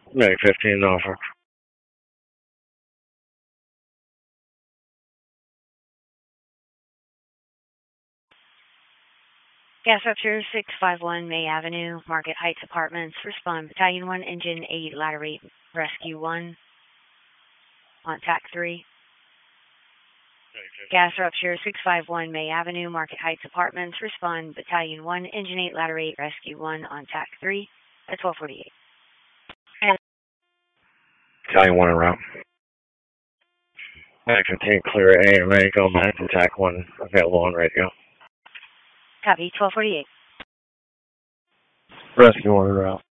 Meg 15 Norfolk. Gas Rupture 651 May Avenue, Market Heights Apartments. Respond Battalion 1, Engine 8, Ladder 8, Rescue 1 on TAC 3. Gas Rupture 651 May Avenue, Market Heights Apartments. Respond Battalion 1, Engine 8, Ladder 8, Rescue 1 on TAC 3 at 1248. Battalion 1 en route. Meg 15 clear AMA, go back to TAC 1 available on radio. Copy, 1248. Rescue 1 en route.